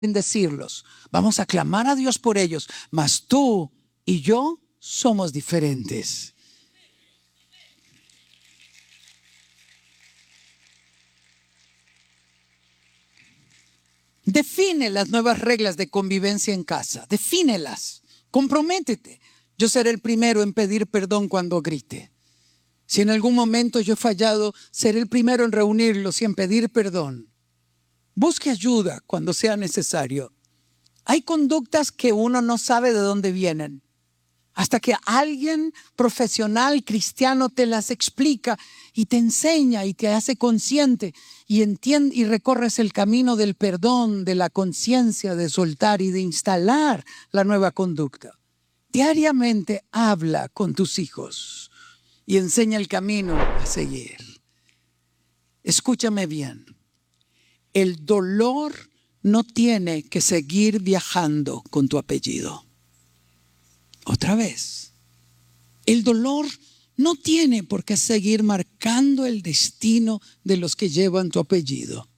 bendecirlos, vamos a clamar a Dios por ellos, mas tú y yo somos diferentes. Define las nuevas reglas de convivencia en casa. Defínelas. Comprométete. Yo seré el primero en pedir perdón cuando grite. Si en algún momento yo he fallado, seré el primero en reunirlos y en pedir perdón. Busque ayuda cuando sea necesario. Hay conductas que uno no sabe de dónde vienen, hasta que alguien profesional cristiano te las explica y te enseña y te hace consciente y entiende y recorres el camino del perdón, de la conciencia, de soltar y de instalar la nueva conducta. Diariamente habla con tus hijos y enseña el camino a seguir. Escúchame bien. El dolor no tiene que seguir viajando con tu apellido. Otra vez, el dolor no tiene por qué seguir marcando el destino de los que llevan tu apellido.